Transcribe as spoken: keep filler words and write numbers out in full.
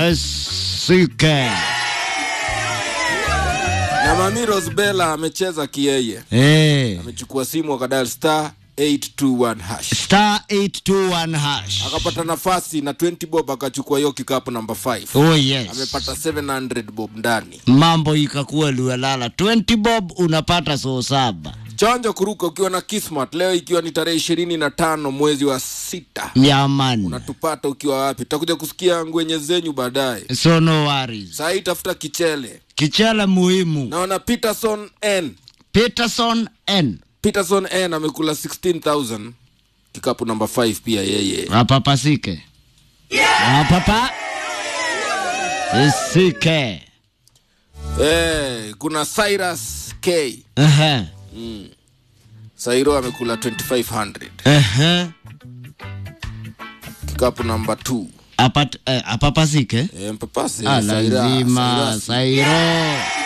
Sike. Na Mami Rosbella amecheza kieye. Eh. Amechukua simu akadial star eight two one hash. Star eight two one hash. Akapata nafasi na twenty bob akachukua hiyo kikapu number five. Oh yes. Amepata seven hundred bob ndani. Mambo ikakuwa lualala. twenty bob unapata so saba. Chonjo kuruka ukiwa na Kismat. Leo ikiwa ni tarehe ishirini na tano mwezi wa sita. Yamani. Unatupata ukiwa wapi? Tutakuja kusikia ngwenye zenyu baadaye. So no worries. Sasa hii tafuta kichele. Kichele muhimu. Naona Peterson N. Peterson N. Peterson N amekula sixteen thousand. Kikapu number five pia yeye. Hapa pasike. Yeah. Hapa pa. Sike. Eh, kuna Cyrus K. Aha. Mm. Sairo amekula twenty-five hundred. Aha. Kikapu number two. Hapa eh, hapa pasike. Eh, mpapase. Ah, lazima Sairo.